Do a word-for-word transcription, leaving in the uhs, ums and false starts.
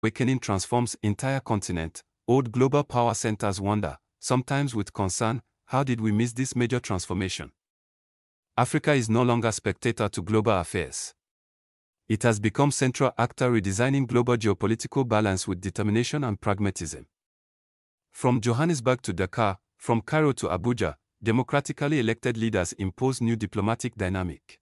awakening transforms entire continent, old global power centers wonder, sometimes with concern, how did we miss this major transformation? Africa is no longer spectator to global affairs. It has become central actor redesigning global geopolitical balance with determination and pragmatism. From Johannesburg to Dakar, from Cairo to Abuja, democratically elected leaders impose new diplomatic dynamic.